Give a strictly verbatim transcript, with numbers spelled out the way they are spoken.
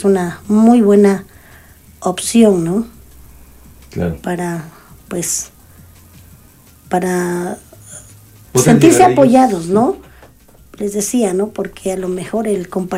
es una muy buena opción, ¿no? Claro. Para, pues, para Pues sentirse ayudar a ellos. apoyados, ¿no? Les decía, ¿no? Porque a lo mejor el compartir